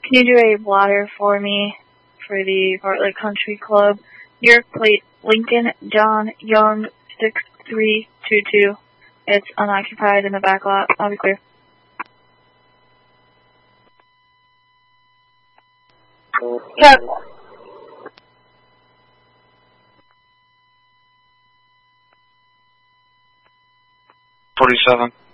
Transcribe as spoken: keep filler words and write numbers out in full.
Can you do a blotter for me for the Bartlett Country Club? New York plate Lincoln John Young six three two two. It's unoccupied in the back lot. I'll be clear. Yep. forty-seven.